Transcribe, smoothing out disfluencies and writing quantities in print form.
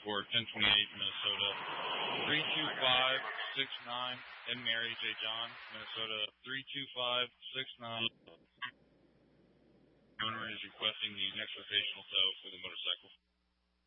for 1028 Minnesota. 32569 and Mary J. John, Minnesota 32569. Owner is requesting the next rotational tow for the motorcycle.